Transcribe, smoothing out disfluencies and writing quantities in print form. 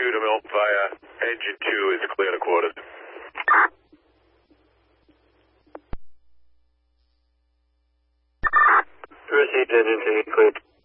to Mill via engine 2 is clear to quarters. Received engine 2, cleared.